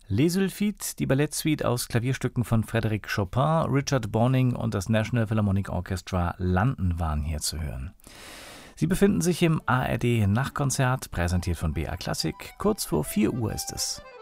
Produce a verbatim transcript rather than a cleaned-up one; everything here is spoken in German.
Les Sylphides, die Ballettsuite aus Klavierstücken von Frédéric Chopin, Richard Bonning und das National Philharmonic Orchestra London waren hier zu hören. Sie befinden sich im A R D Nachtkonzert, präsentiert von B R Klassik. Kurz vor vier Uhr ist es.